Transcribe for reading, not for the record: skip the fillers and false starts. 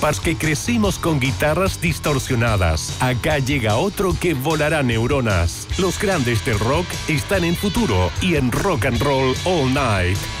compas que crecimos con guitarras distorsionadas. Acá llega otro que volará neuronas. Los grandes del rock están en Futuro y en Rock and Roll All Night.